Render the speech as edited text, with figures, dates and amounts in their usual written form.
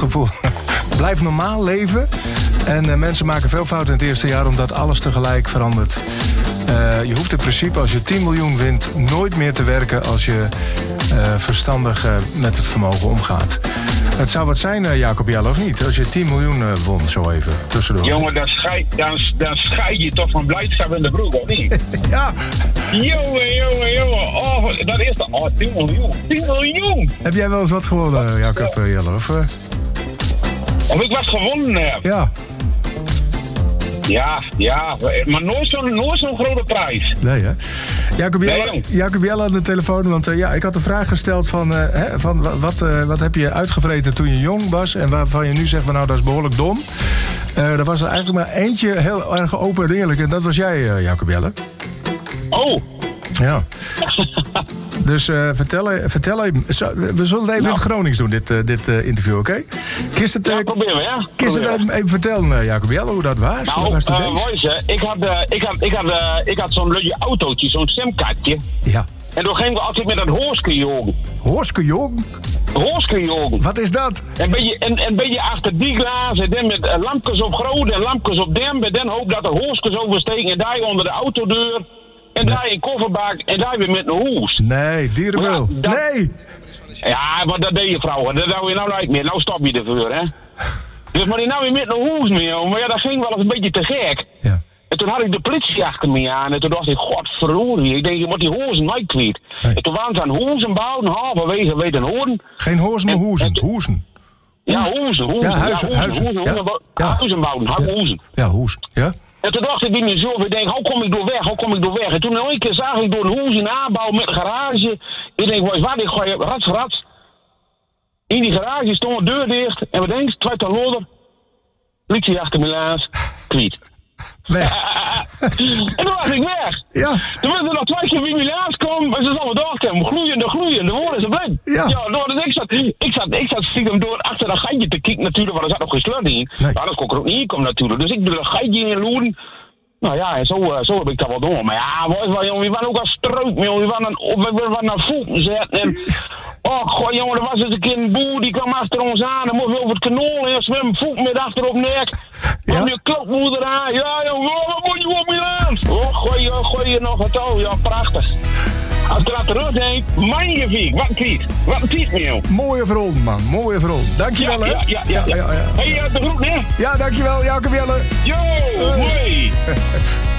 gevoel. Blijf normaal leven. En mensen maken veel fouten in het eerste jaar omdat alles tegelijk verandert. Je hoeft in principe als je 10 miljoen wint nooit meer te werken als je verstandig met het vermogen omgaat. Het zou wat zijn, Jacob Jelle, of niet? Als je 10 miljoen won, zo even tussendoor. Jongen, dan scheid je toch van blijdschap in de broek, of niet? Ja. Jongen. Oh, dat is toch... Oh, 10 miljoen. 10 miljoen! Heb jij wel eens wat gewonnen, Jacob Jelle? Of ik was gewonnen heb? Ja. Ja, maar nooit zo'n grote prijs. Nee, hè? Jacob Jelle aan de telefoon, want ik had een vraag gesteld van wat heb je uitgevreten toen je jong was en waarvan je nu zegt van nou dat is behoorlijk dom. Er was er eigenlijk maar eentje heel erg open en eerlijk en dat was jij, Jacob Jelle. Oh. Ja. Dus vertel even. We zullen het even in het Gronings doen, dit interview, oké? Ja, proberen we, ja. Kun je even vertellen, Jacob Jelle, hoe dat was? Ik had zo'n leuke autootje, zo'n stemkaartje. Ja. En toen gingen we altijd met dat hoorske Hoorske jogen? Wat is dat? Een beetje achter die glazen, en dan met lampjes op groot en lampjes op dem. En dan hoop dat er hoorskes oversteken en daar onder de autodeur. En daar in kofferbak en daar weer met een hoes. Nee, dierenwil. Ja, nee! Ja, maar dat deed je vrouwen. Dat hou je nou nooit meer. Nou stop je ervoor, hè. Dus maar die nou weer met een hoes meer. Maar ja, dat ging wel eens een beetje te gek. Ja. En toen had ik de politie achter me aan. En toen dacht ik, godverdorie. Ik denk, je moet die hozen nooit kwijt. Nee. En toen waren ze aan hoezen bouwen. Halverwege weet een hoorn. Geen hozen, maar hoezen. Hoezen. Ja, hoezen. Ja, huizen. Huizen bouwen. Hoezen. Ja, hoezen. Ja. En toen dacht ik niet meer zo, ik denk, hoe kom ik door weg? En toen nog een keer zag ik door een hoes in aanbouw met een garage. Ik denk, wat, ik gooi rats. In die garage stond een deur dicht. En wat denk je, 2 ton loder. Politie achter me laas, kwiet. Weg. En toen was ik weg. Ja. Toen was er nog 2 keer wie me laas kwam. En ze zouden doorkomen. Gloeiende woorden ze blind. Ja, dus ik zat stiekem door achter dat gatje te kijken natuurlijk. Want er zat nog geen slot in. Nee. Maar dat kon ik er ook niet in komen natuurlijk. Dus ik doe dat gatje in loeren. Nou ja, en zo heb ik dat wel door. Maar ja, we waren ook al struik, jongen. We waren naar voeten zetten. En, oh, goh, jongen, er was eens een keer een boer die kwam achter ons aan. Dan moest we over het kanool en zwemmen, voet met achterop nek. Kwam je klokmoeder aan. Ja, jongen, wat moet je op je aan? Oh, gooi je nog het touw. Ja, prachtig. Als ik er terug denk, magnifiek. Wat een tiet, joh. Mooie verhond, man. Mooie verhond. Dankjewel, hè? Ja. Hey, de groet, hè? Ja, dankjewel, Jacob Jelle. Yo, mooi.